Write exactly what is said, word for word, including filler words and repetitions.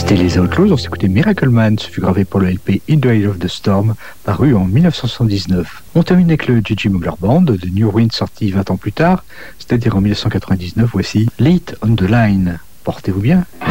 C'était les Outlaws, on s'écoutait Miracle Man, ce fut gravé pour le L P In the Eye of the Storm, paru en mille neuf cent soixante-dix-neuf. On termine avec le J J Mugler Band de New Wind, sorti vingt ans plus tard, c'est-à-dire en mille neuf cent quatre-vingt-dix-neuf, voici Late on the Line. Portez-vous bien.